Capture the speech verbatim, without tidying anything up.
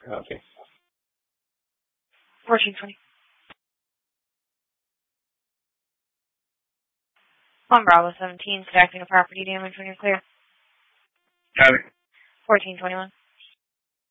Copy. fourteen twenty. On Bravo seventeen, stacking a property damage when you're clear. Copy. fourteen twenty-one.